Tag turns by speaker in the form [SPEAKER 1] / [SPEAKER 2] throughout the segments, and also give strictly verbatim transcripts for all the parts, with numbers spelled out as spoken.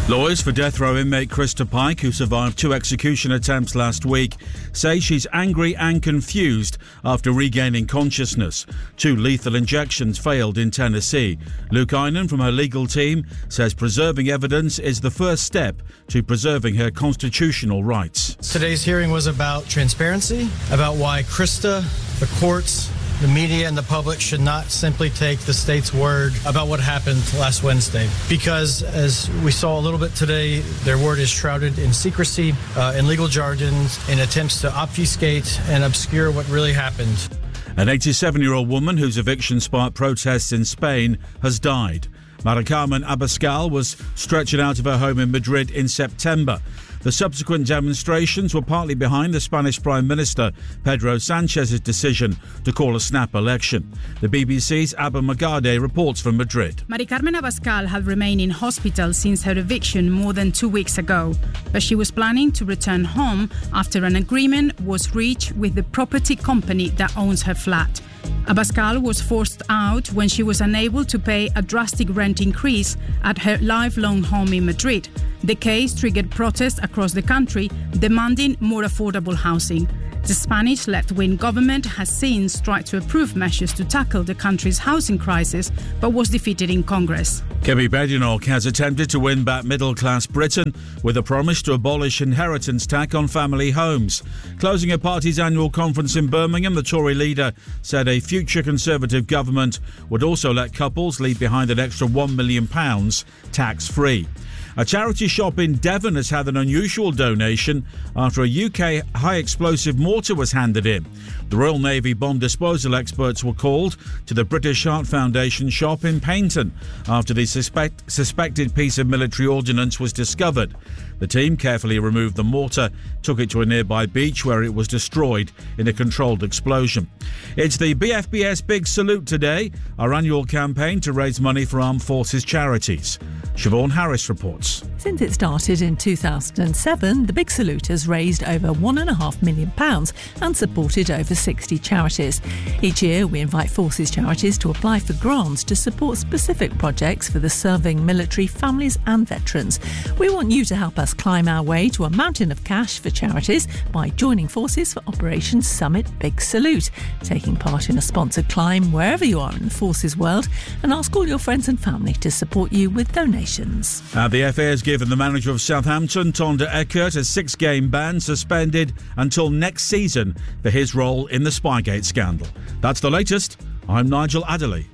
[SPEAKER 1] Lawyers for death row inmate Krista Pike, who survived two execution attempts last week, say she's angry and confused after regaining consciousness. Two lethal injections failed in Tennessee. Luke Einan from her legal team says preserving evidence is the first step to preserving her constitutional rights.
[SPEAKER 2] Today's hearing was about transparency, about why Krista, the courts, the media and the public should not simply take the state's word about what happened last Wednesday. Because, as we saw a little bit today, their word is shrouded in secrecy, uh, in legal jargon, in attempts to obfuscate and obscure what really happened.
[SPEAKER 1] An eighty-seven-year-old woman whose eviction sparked protests in Spain has died. Mara Carmen Abascal was stretchered out of her home in Madrid in September. The subsequent demonstrations were partly behind the Spanish Prime Minister Pedro Sanchez's decision to call a snap election. The B B C's Abba Magade reports from Madrid.
[SPEAKER 3] Mari Carmen Abascal had remained in hospital since her eviction more than two weeks ago, but she was planning to return home after an agreement was reached with the property company that owns her flat. Abascal was forced out when she was unable to pay a drastic rent increase at her lifelong home in Madrid. The case triggered protests across the country demanding more affordable housing. The Spanish left-wing government has since tried to approve measures to tackle the country's housing crisis, but was defeated in Congress.
[SPEAKER 1] Kemi Badenoch has attempted to win back middle-class Britain with a promise to abolish inheritance tax on family homes. Closing a party's annual conference in Birmingham, the Tory leader said a future Conservative government would also let couples leave behind an extra one million pounds tax-free. A charity shop in Devon has had an unusual donation after a U K high-explosive mortar was handed in. The Royal Navy bomb disposal experts were called to the British Heart Foundation shop in Paignton after the suspect, suspected piece of military ordnance was discovered. The team carefully removed the mortar, took it to a nearby beach where it was destroyed in a controlled explosion. It's the B F B S Big Salute today, our annual campaign to raise money for armed forces charities. Siobhan Harris reports.
[SPEAKER 4] Since it started in two thousand seven, the Big Salute has raised over one point five million pounds and supported over sixty charities. Each year, we invite forces charities to apply for grants to support specific projects for the serving military families and veterans. We want you to help us climb our way to a mountain of cash for charities by joining forces for Operation Summit Big Salute, taking part in a sponsored climb wherever you are in the forces world, and ask all your friends and family to support you with donations.
[SPEAKER 1] Uh, the F A has given the manager of Southampton, Tonda Eckert, a six-game ban suspended until next season for his role in the Spygate scandal. That's the latest. I'm Nigel Adderley.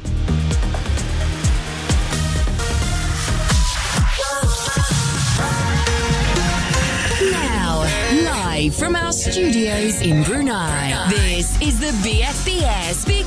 [SPEAKER 5] Now, live from our studios in Brunei, this is the B F B S Big